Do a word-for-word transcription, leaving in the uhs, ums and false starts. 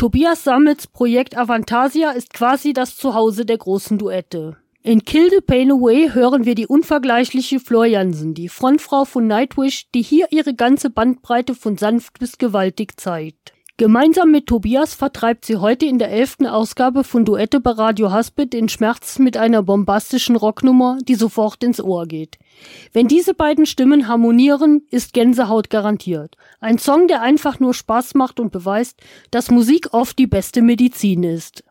Tobias Sammels Projekt Avantasia ist quasi das Zuhause der großen Duette. In Kill the Pain Away hören wir die unvergleichliche Floor Jansen, die Frontfrau von Nightwish, die hier ihre ganze Bandbreite von sanft bis gewaltig zeigt. Gemeinsam mit Tobias vertreibt sie heute in der elften Ausgabe von Duette bei Radio Haspet den Schmerz mit einer bombastischen Rocknummer, die sofort ins Ohr geht. Wenn diese beiden Stimmen harmonieren, ist Gänsehaut garantiert. Ein Song, der einfach nur Spaß macht und beweist, dass Musik oft die beste Medizin ist.